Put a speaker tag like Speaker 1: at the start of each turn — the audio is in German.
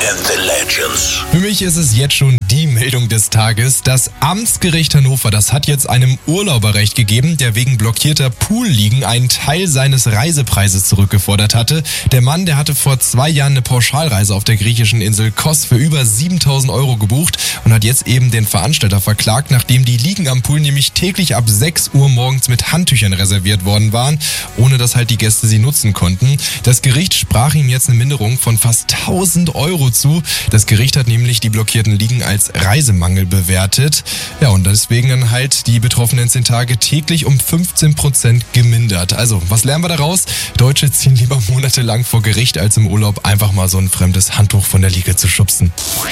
Speaker 1: and the Legends.
Speaker 2: Für mich ist es jetzt schon die Meldung des Tages. Das Amtsgericht Hannover, das hat jetzt einem Urlauber Recht gegeben, der wegen blockierter Poolliegen einen Teil seines Reisepreises zurückgefordert hatte. Der Mann, der hatte vor 2 Jahren eine Pauschalreise auf der griechischen Insel Kos für über 7.000 Euro gebucht und hat jetzt eben den Veranstalter verklagt, nachdem die Liegen am Pool nämlich täglich ab 6 Uhr morgens mit Handtüchern reserviert worden waren, ohne dass halt die Gäste sie nutzen konnten. Das Gericht sprach ihm jetzt eine Minderung von fast 1.000 Euro zu. Das Gericht hat nämlich die blockierten Liegen als Reisemangel bewertet. Ja, und deswegen dann halt die betroffenen 10 Tage täglich um 15% gemindert. Also, was lernen wir daraus? Deutsche ziehen lieber monatelang vor Gericht, als im Urlaub einfach mal so ein fremdes Handtuch von der Liege zu schubsen.